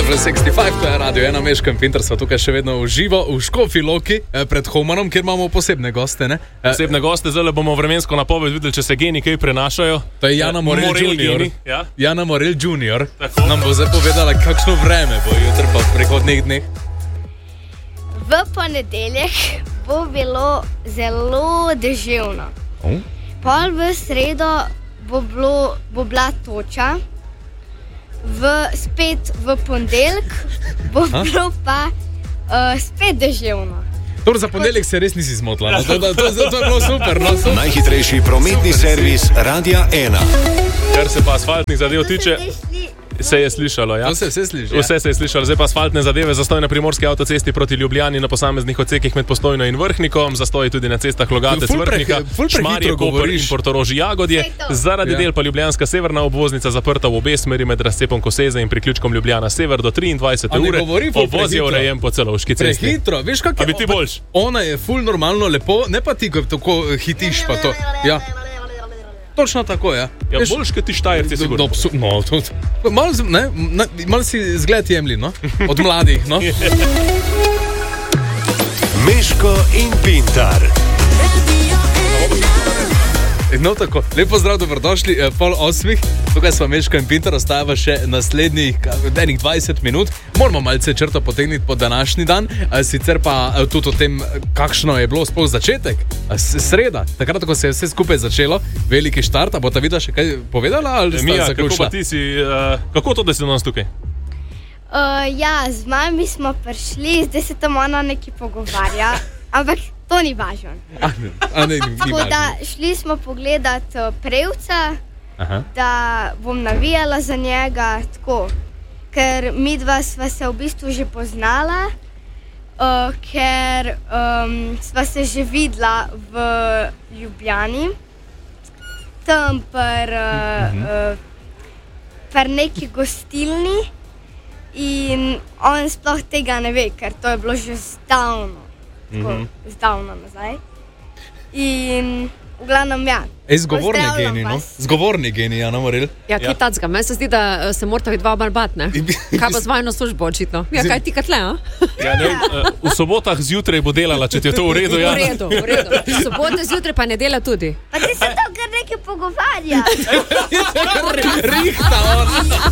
65, to je Radio 1, Meško in Pinter, sva tukaj še vedno uživo v Škofji Loki pred Humanom, kjer imamo posebne goste, ne? Posebne goste, zdaj bomo vremensko napoved videli, če se geni kaj prenašajo. To je Jana Morel Junior. Ja? Jana Morel Junior Tako. nam bo zdaj povedala, kakšno vreme bo jutri pa v prihodnjih dneh. V ponedeljek bo bilo zelo deževno. Pol v sredo bo bila toča. Spet v ponedeljek bo bilo pa spet deževno. Torej za ponedeljek se res nisi zmotila. To je bilo super. No, super. Najhitrejši prometni servis Radia 1. Kar se pa asfaltnih zadev tiče, se je slišalo, ja? To se vse sliši. Vse se je slišalo, zdaj pa asfaltne zadeve, zastoj na primorski avtocesti proti Ljubljani na posameznih odsekih med Postojno in Vrhnikom, zastoj tudi na cestah Logatec, Vrhnika, Šmarje, Koper in Portorož Jagodje. Zaradi del pa ljubljanska severna obvoznica zaprta v obe smeri med razcepom Koseze in priključkom Ljubljana sever do 23. ure. Obvoz je urejen po Celovški cesti. Prehitro, veš kak je? A bi ti boljš? Ona je ful normalno lepo, ne pa ti, ko tako hitiš pa to. Ja. Točno tako, ja. Ja, boljš, kot ti Štajerci, sigurno. Malo si zgled jemli, no? Od mladih, no? Meško in Pintar. No, tako, lepo zdrav, dobrodošli, 7:30, tukaj smo Meško in Pintar, ostajava še naslednjih 20 minut. Moramo malce črto potegniti po današnji dan, sicer pa tudi o tem, kakšno je bilo sploh začetek, sreda, takrat, ko se je vse skupaj začelo, veliki štart, a bo ta Vida še kaj povedala, ali sta zaključila? Kako pa ti si, kako to, da si danes tukaj? Ja, z mami smo prišli, zdaj se tam ona nekaj pogovarja, ampak to ni važno. Tako da šli smo pogledat Prevca, da bom navijala za njega, tako, ker midva sva se v bistvu že poznala, ker sva se že videla v Ljubljani, tam per neki gostilni in on sploh tega ne ve, ker to je bilo že zdavno nazaj. In v glavnem, ja. Zgovorni genij, Jana Morel. Ja, kaj tacga. Meni se zdi, da se morata dva malo bat, ne? Kaj pa z vajno službo, očitno? Ja, kaj ti katle, a? Ja, ne, v sobotah zjutraj bo delala, če ti je to v redu, ja? V redu. Sobote zjutraj pa ne dela tudi. Pa ti se to kar nekaj pogovarja. Rihta, on.